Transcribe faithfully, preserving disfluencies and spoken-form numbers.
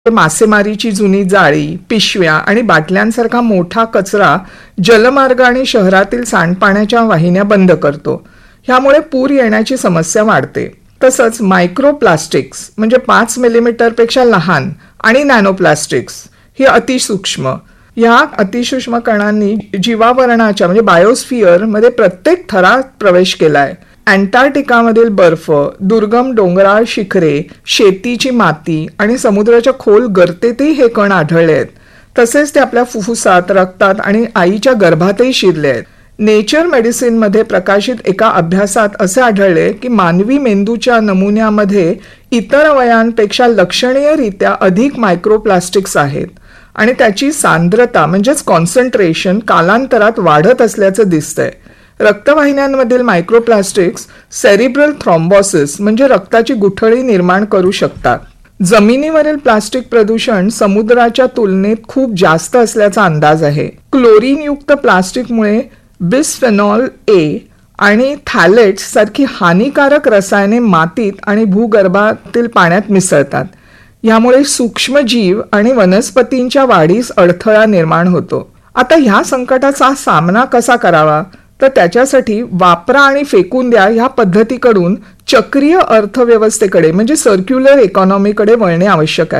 मासेमारीची जुनी जाळी, पिशव्या आणि बाटल्यांसारखा मोठा कचरा जलमार्ग आणि शहरातील सांडपाण्याच्या वाहिन्या बंद करतो. ह्यामुळे पूर येण्याची समस्या वाढते. तसंच मायक्रोप्लास्टिक्स म्हणजे पाच मिलीमीटरपेक्षा लहान आणि नॅनोप्लास्टिक्स ही अतिसूक्ष्म ह्या अतिसूक्ष्म कणांनी जीवावरणाच्या म्हणजे बायोस्फिअर मध्ये प्रत्येक थरात प्रवेश केलाय. अँटार्क्टिकामधील बर्फ, दुर्गम डोंगराळ शिखरे, शेतीची माती आणि समुद्राच्या खोल गर्तेतही हे कण आढळले आहेत. तसेच ते आपल्या फुफ्फुसात, रक्तात आणि आईच्या गर्भातही शिरले आहेत. नेचर मेडिसिनमध्ये प्रकाशित एका अभ्यासात असे आढळले की मानवी मेंदूच्या नमुन्यामध्ये इतर अवयवांपेक्षा लक्षणीयरित्या अधिक मायक्रोप्लास्टिक्स आहेत आणि त्याची सांद्रता म्हणजेच कॉन्सन्ट्रेशन कालांतरात वाढत असल्याचं दिसतंय. रक्तवाहिन्यांमधील मायक्रोप्लास्टिक्स सेरिब्रल थ्रॉम्बोसिस म्हणजे रक्ताची गुठळी निर्माण करू शकतात. जमिनीवरील प्लास्टिक प्रदूषण समुद्राच्या तुलनेत खूप जास्त असल्याचा अंदाज आहे. क्लोरीनयुक्त प्लास्टिकमुळे बिस्फेनॉल ए आणि थॅलेट्स सारखी हानिकारक रसायने मातीत आणि भूगर्भातील पाण्यात मिसळतात. यामुळे सूक्ष्मजीव आणि वनस्पतींच्या वाढीस अडथळा निर्माण होतो. आता ह्या संकटाचा सामना कसा करावा तर त्याच्यासाठी वापरा आणि फेकून द्या ह्या पद्धतीकडून चक्रीय अर्थव्यवस्थेकडे म्हणजे सर्क्युलर इकॉनॉमीकडे वळणे आवश्यक आहे.